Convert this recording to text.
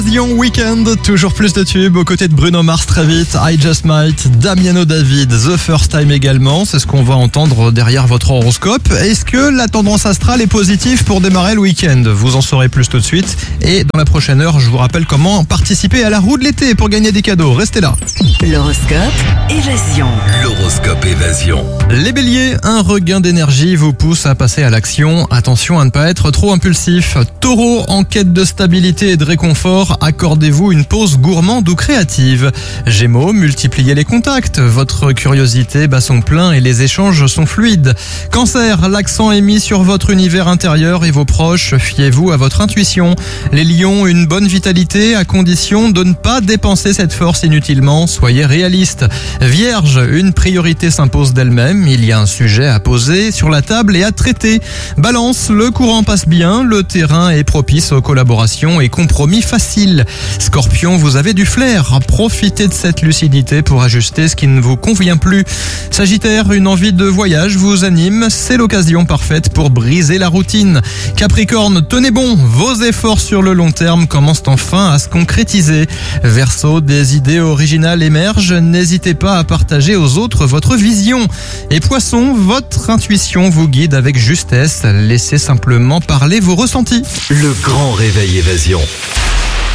Young Weekend, toujours plus de tubes aux côtés de Bruno Mars très vite, I Just Might, Damiano David, The First Time également, c'est ce qu'on va entendre derrière votre horoscope. Est-ce que la tendance astrale est positive pour démarrer le week-end? Vous en saurez plus tout de suite et dans la prochaine heure, je vous rappelle comment participer à la roue de l'été pour gagner des cadeaux. Restez là. L'horoscope Évasion. L'horoscope Évasion. Les béliers, un regain d'énergie vous pousse à passer à l'action. Attention à ne pas être trop impulsif. Taureau, en quête de stabilité et de réconfort, accordez-vous une pause gourmande ou créative. Gémeaux, multipliez les contacts. Votre curiosité bat son plein et les échanges sont fluides. Cancer, l'accent est mis sur votre univers intérieur et vos proches. Fiez-vous à votre intuition. Les lions, une bonne vitalité à condition de ne pas dépenser cette force inutilement. Soyez réaliste. Vierge, une priorité s'impose d'elle-même. Il y a un sujet à poser sur la table et à traiter. Balance, le courant passe bien. Le terrain est propice aux collaborations et compromis faciles. Scorpion, vous avez du flair. Profitez de cette lucidité pour ajuster ce qui ne vous convient plus. Sagittaire, une envie de voyage vous anime. C'est l'occasion parfaite pour briser la routine. Capricorne, tenez bon. Vos efforts sur le long terme commencent enfin à se concrétiser. Verseau, des idées originales émergent. N'hésitez pas à partager aux autres votre vision. Et Poisson, votre intuition vous guide avec justesse. Laissez simplement parler vos ressentis. Le grand réveil Évasion.